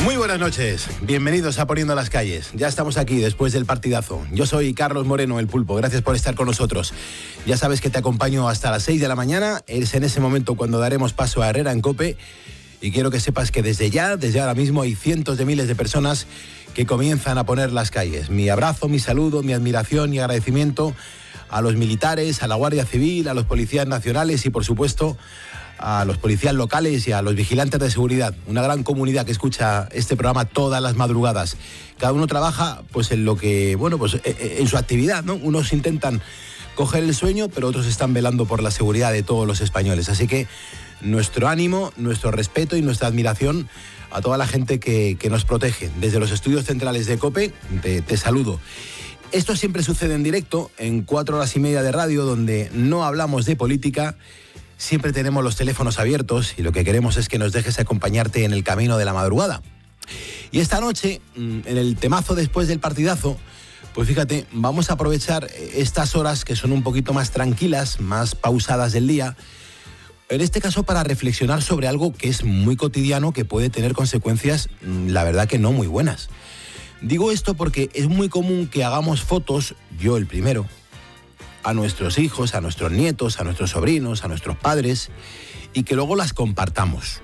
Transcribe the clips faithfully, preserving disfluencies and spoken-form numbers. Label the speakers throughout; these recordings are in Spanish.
Speaker 1: Muy buenas noches, bienvenidos a Poniendo las Calles. Ya estamos aquí después del partidazo. Yo soy Carlos Moreno, el Pulpo, gracias por estar con nosotros. Ya sabes que te acompaño hasta las seis de la mañana, es en ese momento cuando daremos paso a Herrera en COPE. Y quiero que sepas que desde ya, desde ahora mismo hay cientos de miles de personas que comienzan a poner las calles. Mi abrazo, mi saludo, mi admiración y agradecimiento a los militares, a la Guardia Civil, a los policías nacionales y por supuesto a los policías locales y a los vigilantes de seguridad, una gran comunidad que escucha este programa todas las madrugadas. Cada uno trabaja pues en lo que, bueno, pues en su actividad, ¿no? Unos intentan coger el sueño, pero otros están velando por la seguridad de todos los españoles. Así que nuestro ánimo, nuestro respeto y nuestra admiración a toda la gente que, que nos protege. Desde los estudios centrales de COPE, te, te saludo. Esto siempre sucede en directo, en cuatro horas y media de radio, donde no hablamos de política. Siempre tenemos los teléfonos abiertos y lo que queremos es que nos dejes acompañarte en el camino de la madrugada. Y esta noche, en el temazo después del partidazo, pues fíjate, vamos a aprovechar estas horas que son un poquito más tranquilas, más pausadas del día, en este caso para reflexionar sobre algo que es muy cotidiano, que puede tener consecuencias, la verdad que no muy buenas. Digo esto porque es muy común que hagamos fotos, yo el primero, a nuestros hijos, a nuestros nietos, a nuestros sobrinos, a nuestros padres, y que luego las compartamos.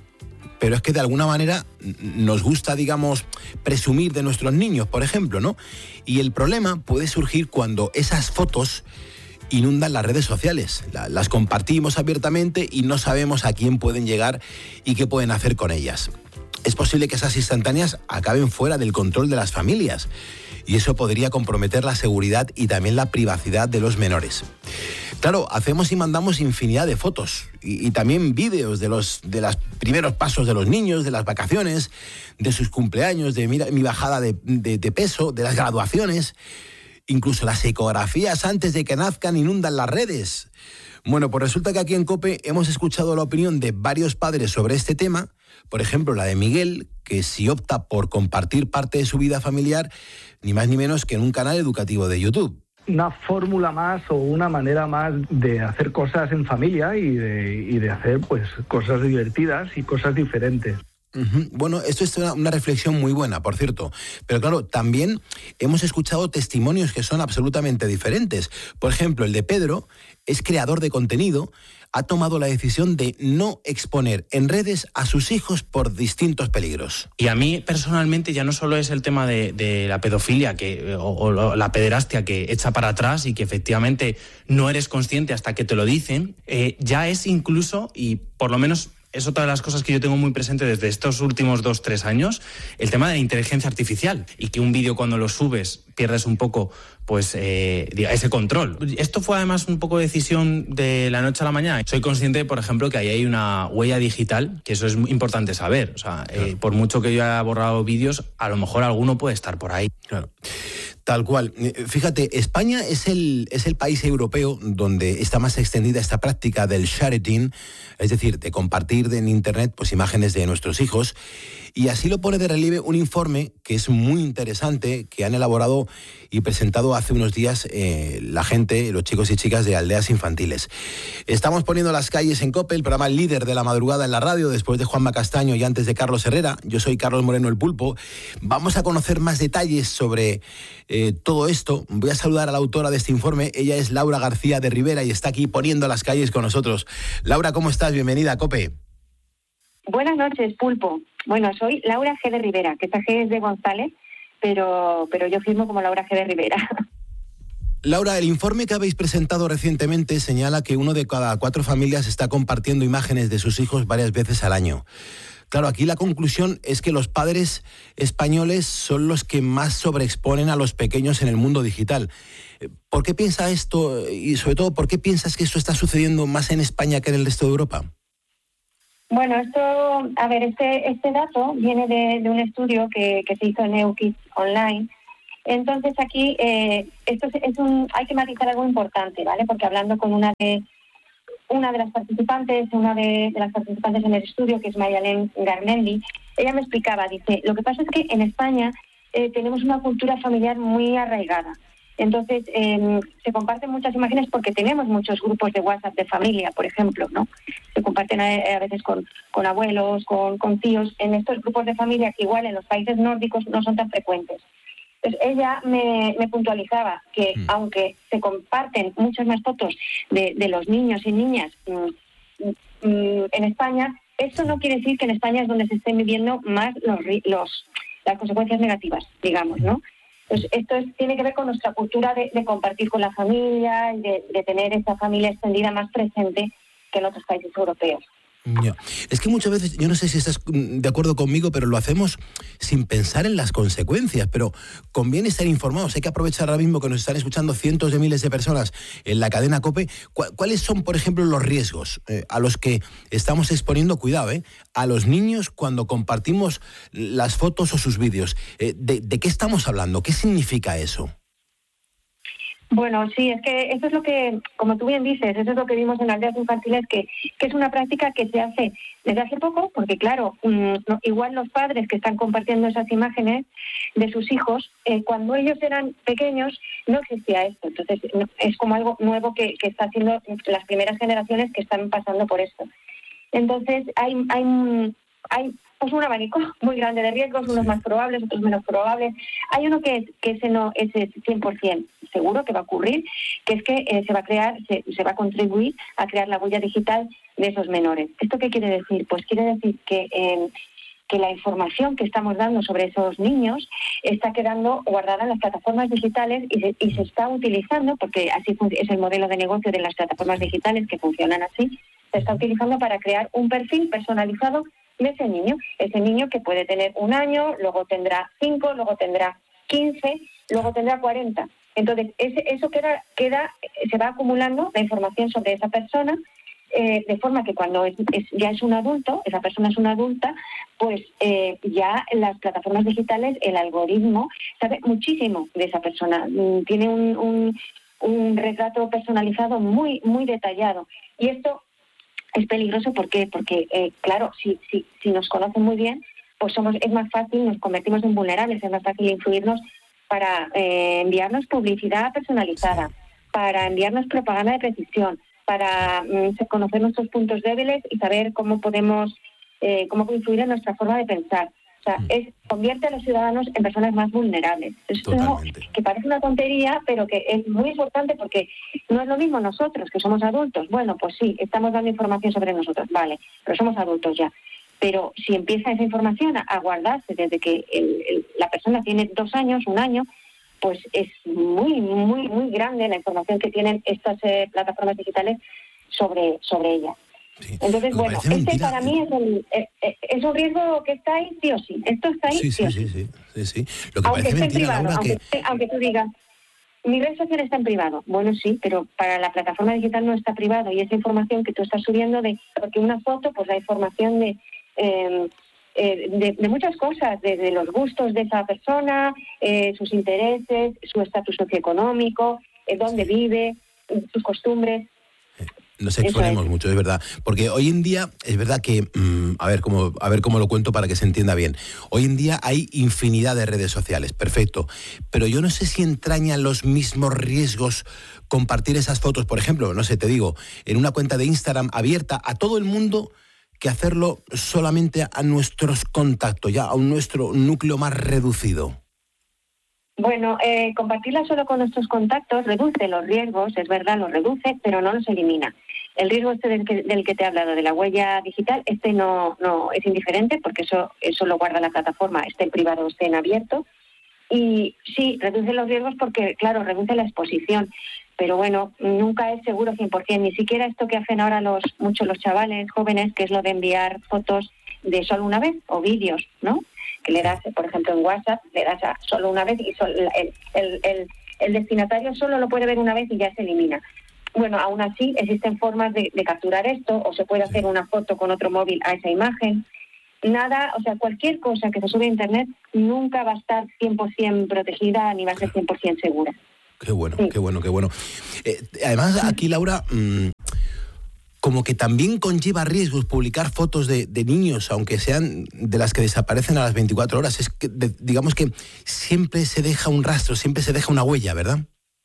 Speaker 1: Pero es que de alguna manera nos gusta, digamos, presumir de nuestros niños, por ejemplo, ¿no? Y el problema puede surgir cuando esas fotos inundan las redes sociales. La, las compartimos abiertamente y no sabemos a quién pueden llegar y qué pueden hacer con ellas. Es posible que esas instantáneas acaben fuera del control de las familias y eso podría comprometer la seguridad y también la privacidad de los menores. Claro, hacemos y mandamos infinidad de fotos y, y también vídeos de los de los primeros pasos de los niños, de las vacaciones, de sus cumpleaños, de mi, mi bajada de, de, de peso, de las graduaciones, incluso las ecografías antes de que nazcan inundan las redes. Bueno, pues resulta que aquí en COPE hemos escuchado la opinión de varios padres sobre este tema. Por ejemplo, la de Miguel, que si opta por compartir parte de su vida familiar, ni más ni menos que en un canal educativo de YouTube.
Speaker 2: Una fórmula más o una manera más de hacer cosas en familia y de, y de hacer pues cosas divertidas y cosas diferentes.
Speaker 1: Uh-huh. Bueno, esto es una, una reflexión muy buena, por cierto. Pero claro, también hemos escuchado testimonios que son absolutamente diferentes. Por ejemplo, el de Pedro es creador de contenido, ha tomado la decisión de no exponer en redes a sus hijos por distintos peligros.
Speaker 3: Y a mí personalmente ya no solo es el tema de, de la pedofilia que, o, o la pederastia que echa para atrás y que efectivamente no eres consciente hasta que te lo dicen, eh, ya es incluso, y por lo menos es otra de las cosas que yo tengo muy presente desde estos últimos dos, tres años, el tema de la inteligencia artificial y que un vídeo cuando lo subes pierdes un poco pues eh, ese control. Esto fue además un poco decisión de la noche a la mañana. Soy consciente, por ejemplo, que ahí hay una huella digital, que eso es muy importante saber. O sea, claro. eh, por mucho que yo haya borrado vídeos, a lo mejor alguno puede estar por ahí.
Speaker 1: Claro. Tal cual. Fíjate, España es el, es el país europeo donde está más extendida esta práctica del sharing, es decir, de compartir en Internet pues, imágenes de nuestros hijos. Y así lo pone de relieve un informe que es muy interesante, que han elaborado y presentado hace unos días eh, la gente, los chicos y chicas de Aldeas Infantiles. Estamos poniendo las calles en COPE, el programa líder de la madrugada en la radio, después de Juanma Castaño y antes de Carlos Herrera. Yo soy Carlos Moreno, el Pulpo. Vamos a conocer más detalles sobre eh, todo esto. Voy a saludar a la autora de este informe. Ella es Laura García de Rivera y está aquí poniendo las calles con nosotros. Laura, ¿cómo estás? Bienvenida a COPE.
Speaker 4: Buenas noches, Pulpo. Bueno, soy Laura G. de Rivera, que esta G es de González, pero, pero yo firmo como Laura G. de Rivera.
Speaker 1: Laura, el informe que habéis presentado recientemente señala que uno de cada cuatro familias está compartiendo imágenes de sus hijos varias veces al año. Claro, aquí la conclusión es que los padres españoles son los que más sobreexponen a los pequeños en el mundo digital. ¿Por qué piensa esto y sobre todo por qué piensas que esto está sucediendo más en España que en el resto de Europa?
Speaker 4: Bueno, esto, a ver, este este dato viene de, de un estudio que, que se hizo en EUKIDS Online. Entonces aquí eh, esto es, es un, hay que matizar algo importante, ¿vale? Porque hablando con una de una de las participantes, una de, de las participantes en el estudio, que es Mayalén Garmendi, ella me explicaba, dice, lo que pasa es que en España eh, tenemos una cultura familiar muy arraigada. Entonces, eh, se comparten muchas imágenes porque tenemos muchos grupos de WhatsApp de familia, por ejemplo, ¿no? Se comparten a, a veces con, con abuelos, con, con tíos, en estos grupos de familia que igual en los países nórdicos no son tan frecuentes. Pues ella me, me puntualizaba que mm. aunque se comparten muchas más fotos de, de los niños y niñas mm, mm, en España, eso no quiere decir que en España es donde se estén viviendo más los, los las consecuencias negativas, digamos, ¿no? Pues esto es, tiene que ver con nuestra cultura de, de compartir con la familia y de, de tener esta familia extendida más presente que en otros países europeos.
Speaker 1: Ya. Es que muchas veces, yo no sé si estás de acuerdo conmigo, pero lo hacemos sin pensar en las consecuencias, pero conviene estar informados. Hay que aprovechar ahora mismo que nos están escuchando cientos de miles de personas en la cadena COPE. ¿Cuáles son, por ejemplo, los riesgos eh, a los que estamos exponiendo, cuidado, eh, a los niños cuando compartimos las fotos o sus vídeos? Eh, de, ¿De qué estamos hablando? ¿Qué significa eso?
Speaker 4: Bueno, sí, es que eso es lo que, como tú bien dices, eso es lo que vimos en aldeas infantiles, que, que es una práctica que se hace desde hace poco, porque claro, mmm, no, igual los padres que están compartiendo esas imágenes de sus hijos, eh, cuando ellos eran pequeños no existía esto. Entonces no, es como algo nuevo que, que está haciendo las primeras generaciones que están pasando por esto. Entonces hay, hay, hay pues un abanico muy grande de riesgos, unos más probables, otros menos probables. Hay uno que, que ese no es cien por ciento seguro que va a ocurrir, que es que eh, se va a crear, se, se va a contribuir a crear la huella digital de esos menores. ¿Esto qué quiere decir? Pues quiere decir que, eh, que la información que estamos dando sobre esos niños está quedando guardada en las plataformas digitales y se, y se está utilizando, porque así es el modelo de negocio de las plataformas digitales que funcionan así, se está utilizando para crear un perfil personalizado de ese niño. Ese niño que puede tener un año, luego tendrá cinco, luego tendrá quince, luego tendrá cuarenta. Entonces, ese, eso queda, queda, se va acumulando la información sobre esa persona, eh, de forma que cuando es, es, ya es un adulto, esa persona es una adulta, pues eh, ya en las plataformas digitales el algoritmo sabe muchísimo de esa persona. Tiene un, un, un retrato personalizado muy, muy detallado. Y esto es peligroso, ¿por qué? Porque, eh, claro, si, si, si nos conocen muy bien, pues somos es más fácil, nos convertimos en vulnerables, es más fácil influirnos para eh, enviarnos publicidad personalizada, para enviarnos propaganda de precisión, para mm, conocer nuestros puntos débiles y saber cómo podemos, eh, cómo puede influir en nuestra forma de pensar. O sea, es, convierte a los ciudadanos en personas más vulnerables. Es algo que parece una tontería, pero que es muy importante porque no es lo mismo nosotros, que somos adultos. Bueno, pues sí, estamos dando información sobre nosotros, vale, pero somos adultos ya. Pero si empieza esa información a, a guardarse desde que el, el, la persona tiene dos años, un año, pues es muy, muy, muy grande la información que tienen estas eh, plataformas digitales sobre, sobre ella. Sí. Entonces, bueno, este mentira. Para mí es, el, eh, eh, es un riesgo que está ahí sí o sí. Esto está ahí sí, sí, sí, sí, sí, sí. Lo que aunque esté en privado, Laura, aunque, que... aunque tú digas, mi red social está en privado. Bueno, sí, pero para la plataforma digital no está privado y esa información que tú estás subiendo, de porque una foto, pues la información de... Eh, eh, de, de muchas cosas, desde los gustos de esa persona, eh, sus intereses, su estatus socioeconómico, eh, dónde vive, sus costumbres.
Speaker 1: Nos exponemos mucho, es verdad, porque hoy en día es verdad que, mmm, a ver cómo a ver cómo lo cuento para que se entienda bien. Hoy en día hay infinidad de redes sociales, perfecto, pero yo no sé si entrañan los mismos riesgos compartir esas fotos, por ejemplo, no sé, te digo, en una cuenta de Instagram abierta a todo el mundo, que hacerlo solamente a nuestros contactos, ya a un nuestro núcleo más reducido.
Speaker 4: Bueno, eh, compartirla solo con nuestros contactos reduce los riesgos, es verdad, los reduce, pero no los elimina. El riesgo este del que, del que te he hablado, de la huella digital, este no, no es indiferente porque eso, eso lo guarda la plataforma, esté en privado o esté en abierto. Y sí, reduce los riesgos porque, claro, reduce la exposición. Pero bueno, nunca es seguro cien por ciento, ni siquiera esto que hacen ahora los muchos los chavales jóvenes, que es lo de enviar fotos de solo una vez o vídeos, ¿no? Que le das, por ejemplo, en WhatsApp, le das a solo una vez y solo, el, el, el, el destinatario solo lo puede ver una vez y ya se elimina. Bueno, aún así existen formas de, de capturar esto, o se puede hacer una foto con otro móvil a esa imagen. Nada, o sea, cualquier cosa que se sube a Internet nunca va a estar cien por ciento protegida ni va a ser cien por ciento segura.
Speaker 1: Qué bueno, sí. qué bueno, qué bueno. Eh, además, aquí, Laura, mmm, como que también conlleva riesgos publicar fotos de, de niños, aunque sean de las que desaparecen a las veinticuatro horas. Es que, de, digamos que siempre se deja un rastro, siempre se deja una huella, ¿verdad?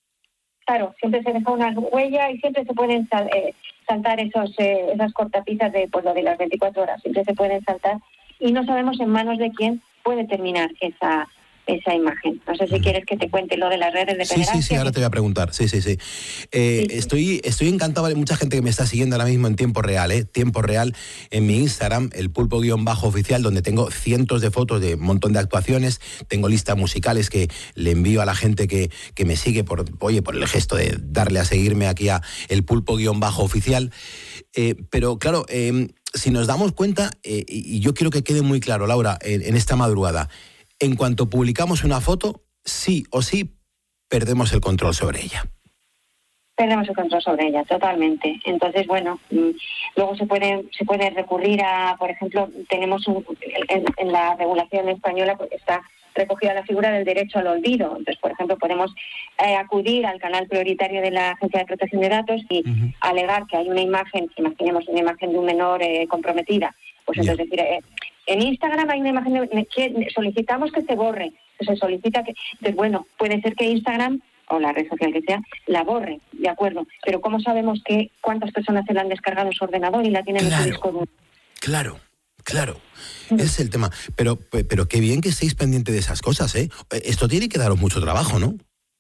Speaker 4: claro, siempre se deja una huella y siempre se pueden sal, eh, saltar esos eh, esas cortapisas de pues lo de las veinticuatro horas, siempre se pueden saltar y no sabemos en manos de quién puede terminar esa esa imagen. No sé si quieres que te cuente lo de las redes de pederastia.
Speaker 1: Sí, sí, sí, ahora te voy a preguntar. Sí, sí, sí. Eh, sí, sí. Estoy, estoy encantado, hay mucha gente que me está siguiendo ahora mismo en tiempo real, ¿eh? Tiempo real en mi Instagram, el pulpo guión bajo oficial, donde tengo cientos de fotos de un montón de actuaciones, tengo listas musicales que le envío a la gente que, que me sigue por, oye, por el gesto de darle a seguirme aquí a el pulpo guión bajo oficial. Eh, pero claro, eh, si nos damos cuenta, eh, y yo quiero que quede muy claro, Laura, en, en esta madrugada, en cuanto publicamos una foto, sí o sí perdemos el control sobre ella.
Speaker 4: Perdemos el control sobre ella, totalmente. Entonces, bueno, luego se puede se puede recurrir a, por ejemplo, tenemos un, en, en la regulación española pues está recogida la figura del derecho al olvido. Entonces, por ejemplo, podemos eh, acudir al canal prioritario de la Agencia de Protección de Datos y uh-huh. alegar que hay una imagen, imaginemos una imagen de un menor eh, comprometida, pues yeah. entonces decir... Eh, en Instagram hay una imagen de, que solicitamos que se borre, se solicita que, entonces, bueno, puede ser que Instagram o la red social que sea, la borre, de acuerdo, pero ¿cómo sabemos que cuántas personas se la han descargado en su ordenador y la tienen
Speaker 1: claro,
Speaker 4: en su disco duro?
Speaker 1: Claro, claro, ese es el tema, pero, pero qué bien que estéis pendientes de esas cosas, ¿eh? Esto tiene que daros mucho trabajo, ¿no?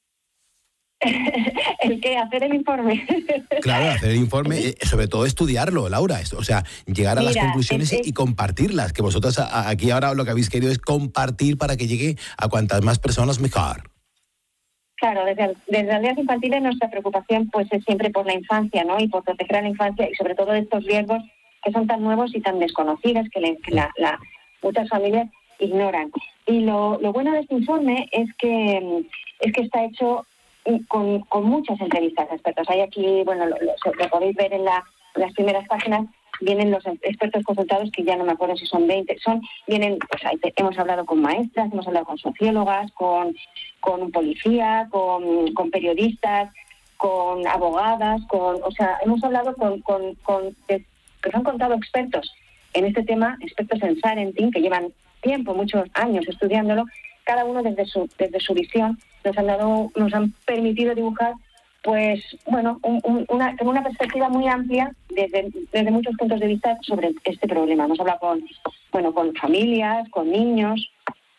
Speaker 4: ¿El qué? ¿Hacer el informe?
Speaker 1: Claro, hacer el informe, sobre todo estudiarlo, Laura, o sea, llegar a Mira, las conclusiones es, es... y compartirlas, que vosotros aquí ahora lo que habéis querido es compartir para que llegue a cuantas más personas mejor.
Speaker 4: Claro, desde, desde Aldeas Infantiles nuestra preocupación pues es siempre por la infancia, ¿no? Y por proteger a la infancia y sobre todo de estos riesgos que son tan nuevos y tan desconocidos que, le, que la, la, muchas familias ignoran. Y lo, lo bueno de este informe es que, es que está hecho Con, con muchas entrevistas a expertos. Hay aquí, bueno, lo, lo, lo podéis ver en, la, en las primeras páginas, vienen los expertos consultados, que ya no me acuerdo si son veinte, son, vienen, pues hay, hemos hablado con maestras, hemos hablado con sociólogas, con, con un policía, con, con periodistas, con abogadas, con, o sea, hemos hablado con, con, con de, que nos han contado expertos en este tema, expertos en Sarentín, que llevan tiempo, muchos años estudiándolo, cada uno desde su, desde su visión, nos han dado, nos han permitido dibujar, pues, bueno, un, un, una, una perspectiva muy amplia desde, desde muchos puntos de vista sobre este problema. Hemos hablado con, bueno, con familias, con niños.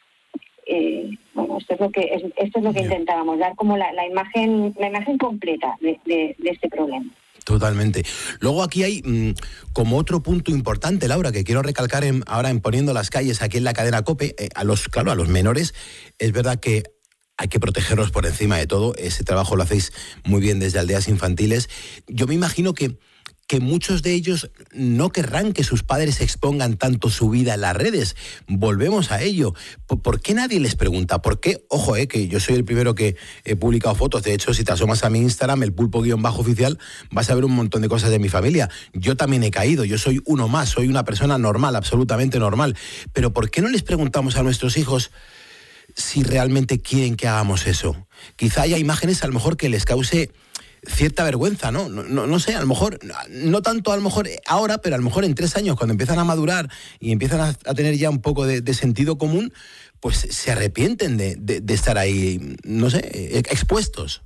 Speaker 4: Eh, bueno, esto es lo que es, esto es lo que intentábamos, dar como la, la imagen, la imagen completa de, de, de este problema.
Speaker 1: Totalmente. Luego aquí hay mmm, como otro punto importante, Laura, que quiero recalcar en, ahora en Poniendo las Calles aquí en la cadena COPE, eh, a los, claro, a los menores, es verdad que hay que protegerlos por encima de todo, ese trabajo lo hacéis muy bien desde Aldeas Infantiles. Yo me imagino que, que muchos de ellos no querrán que sus padres expongan tanto su vida en las redes. Volvemos a ello. ¿Por, ¿por qué nadie les pregunta? ¿Por qué? Ojo, eh, que yo soy el primero que he publicado fotos. De hecho, si te asomas a mi Instagram, el pulpo guión bajo oficial, vas a ver un montón de cosas de mi familia. Yo también he caído, yo soy uno más, soy una persona normal, absolutamente normal. Pero ¿por qué no les preguntamos a nuestros hijos si realmente quieren que hagamos eso? Quizá haya imágenes a lo mejor que les cause cierta vergüenza, ¿no? No, no, no sé, a lo mejor, no tanto a lo mejor ahora, pero a lo mejor en tres años, cuando empiezan a madurar y empiezan a, a tener ya un poco de, de sentido común, pues se arrepienten de, de, de estar ahí, no sé, expuestos.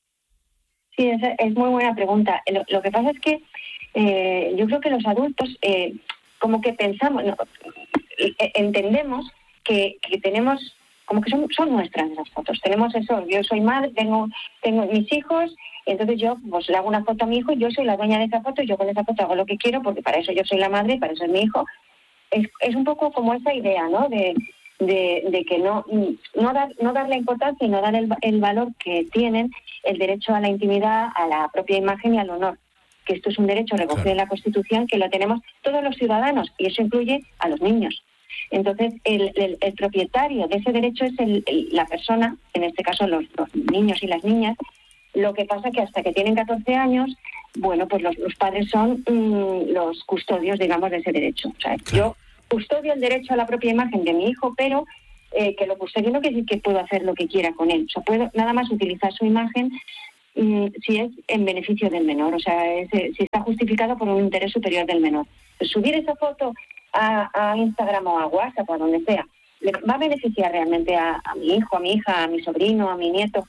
Speaker 4: Sí, es, es muy buena pregunta. Lo, lo que pasa es que eh, yo creo que los adultos eh, como que pensamos, no, entendemos que, que tenemos... como que son, son nuestras esas fotos. Tenemos eso, yo soy madre, tengo tengo mis hijos, entonces yo pues le hago una foto a mi hijo y yo soy la dueña de esa foto y yo con esa foto hago lo que quiero porque para eso yo soy la madre y para eso es mi hijo. Es, es un poco como esa idea, ¿no? De, de, de que no no dar no darle importancia y no dar el, el valor que tienen el derecho a la intimidad, a la propia imagen y al honor. Que esto es un derecho recogido en la Constitución que lo tenemos todos los ciudadanos y eso incluye a los niños. Entonces, el, el, el propietario de ese derecho es el, el, la persona, en este caso los, los niños y las niñas. Lo que pasa que hasta que tienen catorce años, bueno, pues los, los padres son mmm, los custodios, digamos, de ese derecho. O sea, claro. Yo custodio el derecho a la propia imagen de mi hijo, pero eh, que lo custodio no quiere decir que puedo hacer lo que quiera con él. O sea, puedo nada más utilizar su imagen mmm, si es en beneficio del menor, o sea, es, si está justificado por un interés superior del menor. Pues subir esa foto A, a Instagram o a WhatsApp o a donde sea, le va a beneficiar realmente a, a mi hijo, a mi hija, a mi sobrino, a mi nieto.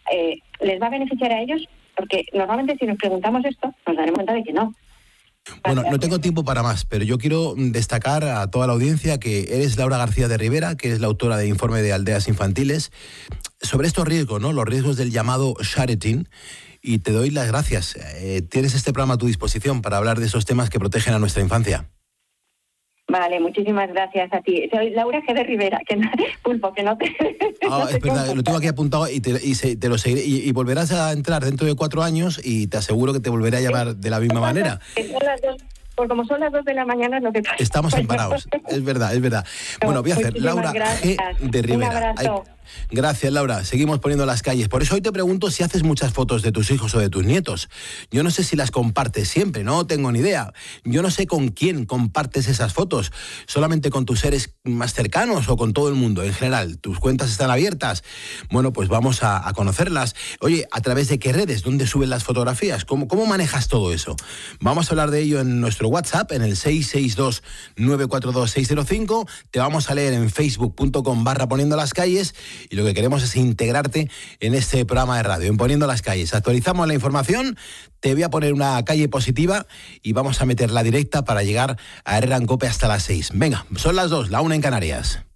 Speaker 4: eh, ¿les va a beneficiar a ellos? Porque normalmente si nos preguntamos esto, nos daremos cuenta de que no.
Speaker 1: Bueno, no tengo tiempo para más, pero yo quiero destacar a toda la audiencia que eres Laura García de Rivera, que es la autora de Informe de Aldeas Infantiles, sobre estos riesgos, ¿no? Los riesgos del llamado shareting, y te doy las gracias. Eh, tienes este programa a tu disposición para hablar de esos temas que protegen a nuestra infancia.
Speaker 4: Vale, muchísimas gracias a ti. Soy Laura G. de Rivera, que no, Pulpo, que no te...
Speaker 1: Ah,
Speaker 4: no te
Speaker 1: es verdad,
Speaker 4: confundas.
Speaker 1: lo tengo aquí apuntado y te, y se, te lo seguiré. Y, y volverás a entrar dentro de cuatro años y te aseguro que te volveré a llamar de la misma manera.
Speaker 4: Son las dos, pues como son las dos de la mañana es lo que pasa.
Speaker 1: Estamos emparados, es verdad, es verdad. Bueno, voy a hacer
Speaker 4: Muchísimas
Speaker 1: Laura
Speaker 4: gracias.
Speaker 1: G. de Rivera.
Speaker 4: Un abrazo.
Speaker 1: Ay, gracias, Laura. Seguimos poniendo las calles. Por eso hoy te pregunto si haces muchas fotos de tus hijos o de tus nietos. Yo no sé si las compartes siempre, no tengo ni idea. Yo no sé con quién compartes esas fotos. Solamente con tus seres más cercanos o con todo el mundo en general. ¿Tus cuentas están abiertas? Bueno, pues vamos a, a conocerlas. Oye, ¿a través de qué redes? ¿Dónde suben las fotografías? ¿Cómo, cómo manejas todo eso? Vamos a hablar de ello en nuestro WhatsApp, en el seis seis dos, nueve cuatro dos, seis cero cinco. Te vamos a leer en facebook punto com barra poniendo las calles. Y lo que queremos es integrarte en este programa de radio, en Poniendo las Calles. Actualizamos la información, te voy a poner una calle positiva y vamos a meter la directa para llegar a Herrera en Cope hasta las seis. Venga, son las dos, la una en Canarias.